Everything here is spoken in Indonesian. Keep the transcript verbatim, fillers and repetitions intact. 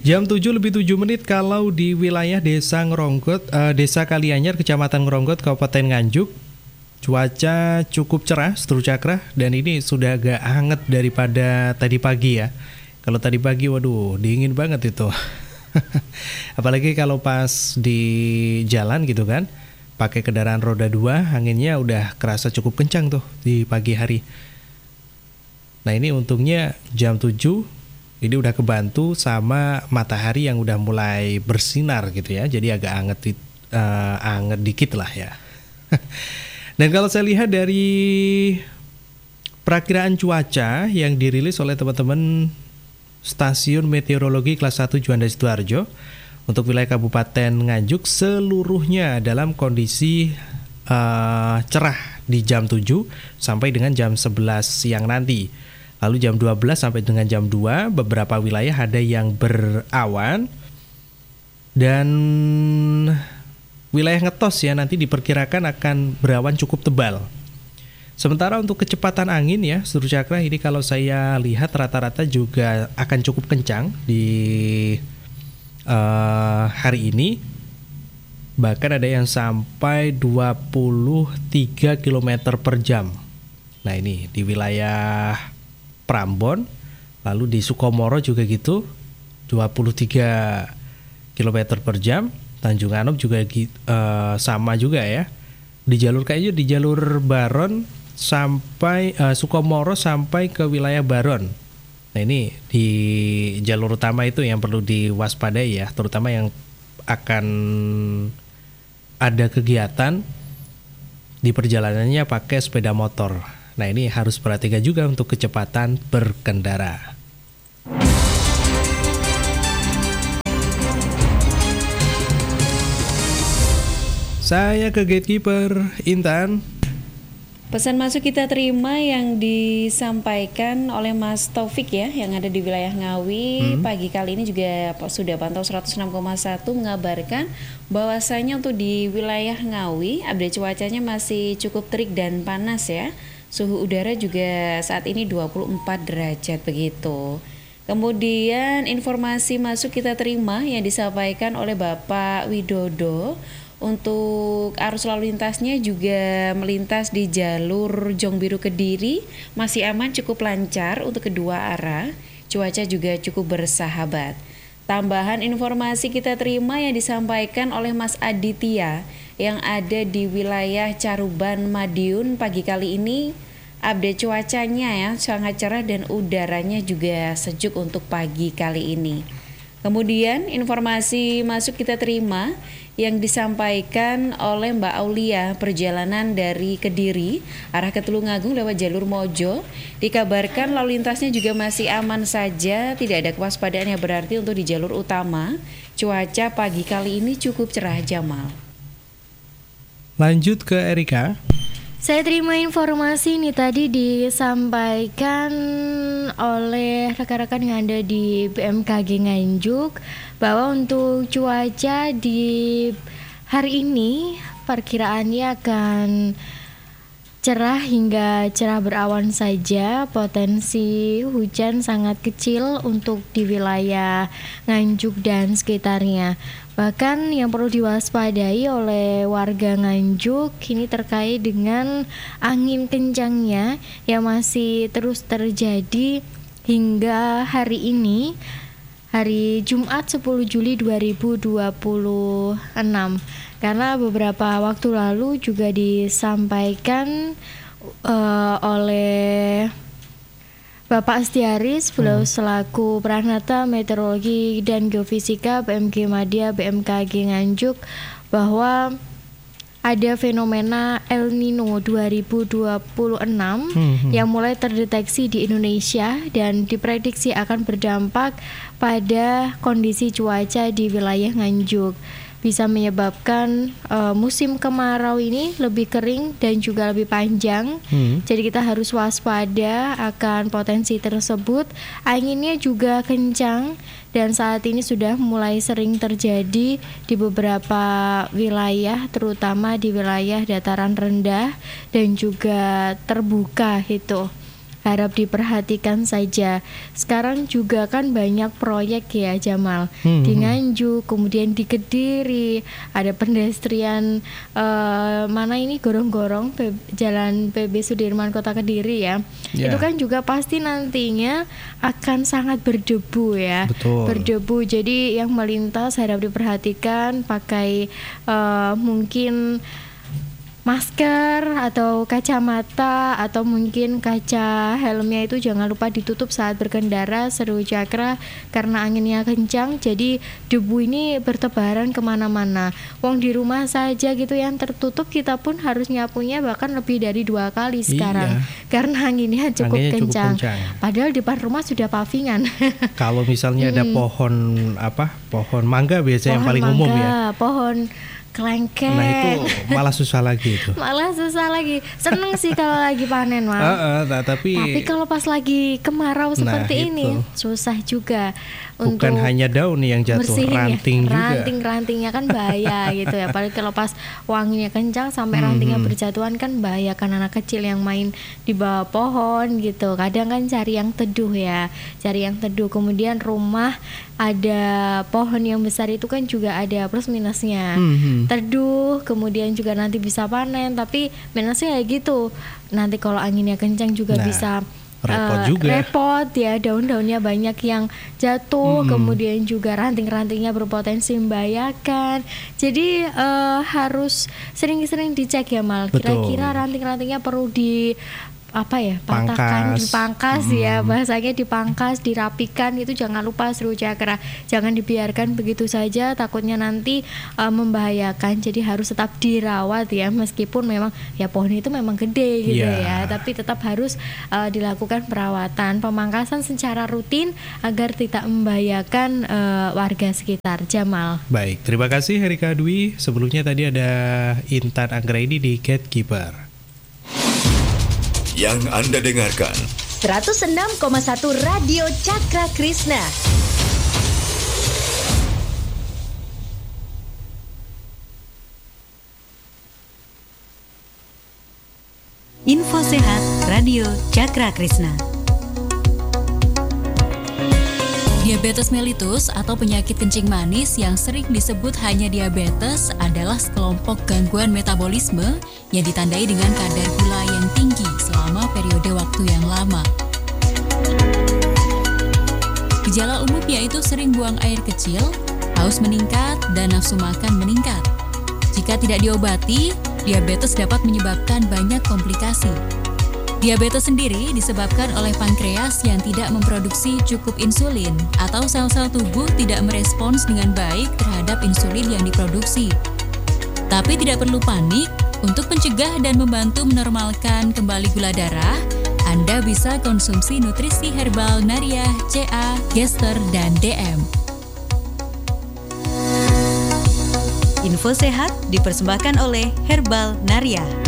Jam tujuh lebih tujuh menit kalau di wilayah Desa Ngeronggot, uh, Desa Kalianyar, Kecamatan Ngeronggot, Kabupaten Nganjuk. Cuaca cukup cerah, Setruk Cakra, dan ini sudah agak hangat daripada tadi pagi ya. Kalau tadi pagi, waduh, dingin banget itu. Apalagi kalau pas di jalan gitu kan, pakai kendaraan roda dua, anginnya udah kerasa cukup kencang tuh di pagi hari. Nah ini untungnya jam tujuh ini udah kebantu sama matahari yang udah mulai bersinar gitu ya. Jadi agak anget, uh, anget dikit lah ya. Dan kalau saya lihat dari perakiraan cuaca yang dirilis oleh teman-teman Stasiun Meteorologi Kelas satu Juanda Sidoarjo, untuk wilayah Kabupaten Nganjuk seluruhnya dalam kondisi uh, cerah di jam tujuh sampai dengan jam sebelas siang nanti. Lalu jam dua belas sampai dengan jam dua, beberapa wilayah ada yang berawan. Dan wilayah ngetos ya nanti diperkirakan akan berawan cukup tebal. Sementara untuk kecepatan angin ya, Setruk Cakra, ini kalau saya lihat rata-rata juga akan cukup kencang di uh, hari ini. Bahkan ada yang sampai dua puluh tiga kilometer per jam. Nah ini di wilayah Prambon, lalu di Sukomoro juga gitu, dua puluh tiga kilometer per jam. Tanjung Anop juga uh, sama juga ya. Di jalur kayaknya di jalur Baron sampai uh, Sukomoro sampai ke wilayah Baron. Nah ini di jalur utama itu yang perlu diwaspadai ya, terutama yang akan ada kegiatan di perjalanannya pakai sepeda motor. Nah ini harus perhatikan juga untuk kecepatan berkendara. Saya ke gatekeeper Intan. Pesan masuk kita terima yang disampaikan oleh Mas Taufik ya, yang ada di wilayah Ngawi. Hmm. Pagi kali ini juga sudah pantau seratus enam koma satu mengabarkan bahwasanya untuk di wilayah Ngawi update cuacanya masih cukup terik dan panas ya. Suhu udara juga saat ini dua puluh empat derajat begitu. Kemudian informasi masuk kita terima yang disampaikan oleh Bapak Widodo. Untuk arus lalu lintasnya juga melintas di jalur Jongbiru Kediri masih aman, cukup lancar untuk kedua arah. Cuaca juga cukup bersahabat. Tambahan informasi kita terima yang disampaikan oleh Mas Aditya yang ada di wilayah Caruban, Madiun. Pagi kali ini update cuacanya ya sangat cerah dan udaranya juga sejuk untuk pagi kali ini. Kemudian informasi masuk kita terima yang disampaikan oleh Mbak Aulia, perjalanan dari Kediri arah ke Tulungagung lewat jalur Mojo. Dikabarkan lalu lintasnya juga masih aman saja, tidak ada kewaspadaan yang berarti untuk di jalur utama. Cuaca pagi kali ini cukup cerah, Jamal. Lanjut ke Erika. Saya terima informasi ini tadi disampaikan oleh rekan-rekan yang ada di B M K G Nganjuk bahwa untuk cuaca di hari ini perkiraannya akan cerah hingga cerah berawan saja, potensi hujan sangat kecil untuk di wilayah Nganjuk dan sekitarnya. Bahkan yang perlu diwaspadai oleh warga Nganjuk ini terkait dengan angin kencangnya yang masih terus terjadi hingga hari ini, hari Jumat sepuluh Juli dua ribu dua puluh enam. Karena beberapa waktu lalu juga disampaikan uh, oleh Bapak Astiaris, beliau hmm. selaku Pranata Meteorologi dan Geofisika B M G Madya B M K G Nganjuk bahwa ada fenomena El Nino dua ribu dua puluh enam hmm. yang mulai terdeteksi di Indonesia dan diprediksi akan berdampak pada kondisi cuaca di wilayah Nganjuk. Bisa menyebabkan uh, musim kemarau ini lebih kering dan juga lebih panjang. Hmm. Jadi kita harus waspada akan potensi tersebut. Anginnya juga kencang dan saat ini sudah mulai sering terjadi di beberapa wilayah, terutama di wilayah dataran rendah dan juga terbuka itu. harap diperhatikan saja. Sekarang juga kan banyak proyek ya Jamal, Hmm, di hmm. Nganjuk, kemudian di Kediri, ada pedestrian eh, mana ini gorong-gorong P- Jalan P B Sudirman Kota Kediri ya. Ya. Itu kan juga pasti nantinya akan sangat berdebu ya. Betul. Berdebu. Jadi yang melintas harap diperhatikan, pakai eh, mungkin masker atau kacamata atau mungkin kaca helmnya itu jangan lupa ditutup saat berkendara, Seru Cakra, karena anginnya kencang jadi debu ini bertebaran kemana-mana. Wong di rumah saja gitu yang tertutup, kita pun harus nyapunya bahkan lebih dari dua kali sekarang Iya. karena anginnya cukup Anginnya cukup kencang. kencang. Padahal di depan rumah sudah pavingan. Kalau misalnya ada pohon apa? Pohon mangga biasanya yang Pohon paling umum ya. mangga, pohon kelengkeng. Nah itu malah susah lagi itu. Malah susah lagi. Seneng sih kalau lagi panen, Mam. Heeh, nah, tapi Tapi kalau pas lagi kemarau Nah, seperti itu. ini susah juga bukan untuk hanya daun nih yang jatuh, bersihin ya. ranting juga. Ranting-rantingnya kan bahaya gitu ya. Apalagi kalau pas wanginya kencang sampai Hmm, rantingnya hmm. berjatuhan kan bahaya, kan anak kecil yang main di bawah pohon gitu. Kadang kan cari yang teduh ya, cari yang teduh. Kemudian rumah ada pohon yang besar itu kan juga ada plus minusnya. Hmm, hmm. Teduh, kemudian juga nanti bisa panen, tapi minusnya kayak gitu. Nanti kalau anginnya kencang juga Nah, bisa repot eh, juga. repot ya, daun-daunnya banyak yang jatuh, Mm-mm. kemudian juga ranting-rantingnya berpotensi membahayakan. Jadi eh, harus sering-sering dicek ya Mal. Betul. Kira-kira ranting-rantingnya perlu di apa ya, patahkan, Pangkas. dipangkas ya, Mm. bahasanya dipangkas, dirapikan. Itu jangan lupa Seru Cakra, jangan dibiarkan begitu saja, takutnya nanti eh, membahayakan. Jadi harus tetap dirawat ya, meskipun memang ya pohon itu memang gede gitu Iya. ya, tapi tetap harus eh, dilakukan perawatan, pemangkasan secara rutin agar tidak membahayakan eh, warga sekitar. Jamal. Baik, terima kasih Herika Dwi. Sebelumnya tadi ada Intan Anggraini di Gatekeeper. Yang Anda dengarkan seratus enam koma satu Radio Cakra Krishna. Info Sehat Radio Cakra Krishna. Diabetes mellitus atau penyakit kencing manis yang sering disebut hanya diabetes adalah sekelompok gangguan metabolisme yang ditandai dengan kadar gula yang tinggi selama periode waktu yang lama. Gejala umum yaitu sering buang air kecil, haus meningkat, dan nafsu makan meningkat. Jika tidak diobati, diabetes dapat menyebabkan banyak komplikasi. Diabetes sendiri disebabkan oleh pankreas yang tidak memproduksi cukup insulin atau sel-sel tubuh tidak merespons dengan baik terhadap insulin yang diproduksi. Tapi tidak perlu panik, untuk mencegah dan membantu menormalkan kembali gula darah, Anda bisa konsumsi nutrisi herbal Naria, C A, Gester, dan D M. Info Sehat dipersembahkan oleh Herbal Naria.